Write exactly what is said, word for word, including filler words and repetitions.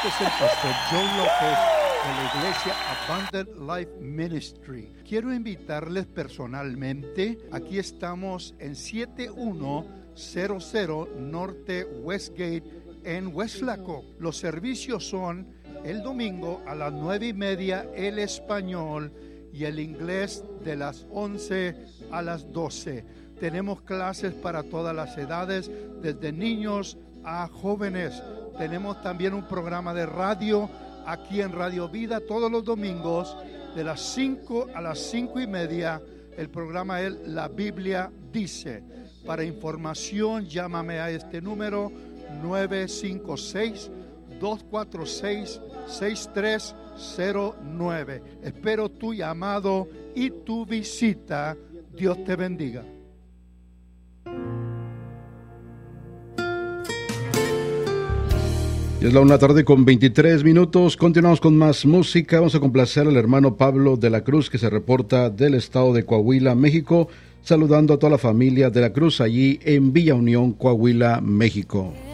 Este es el pastor Joe López de la iglesia Abundant Life Ministry. Quiero invitarles personalmente. Aquí estamos en siete uno cero cero Norte Westgate en West Flaco. Los servicios son el domingo a las nueve y media el español y el inglés de las once a las doce. Tenemos clases para todas las edades, desde niños a jóvenes. Tenemos también un programa de radio aquí en Radio Vida todos los domingos de las cinco a las cinco y media. El programa es La Biblia Dice. Para información, llámame a este número nueve cinco seis, dos cuatro seis, seis tres cero nueve. Espero tu llamado y tu visita. Dios te bendiga. Es la una tarde con veintitrés minutos. Continuamos con más música. Vamos a complacer al hermano Pablo de la Cruz, que se reporta del estado de Coahuila, México, saludando a toda la familia de la Cruz allí en Villa Unión, Coahuila, México.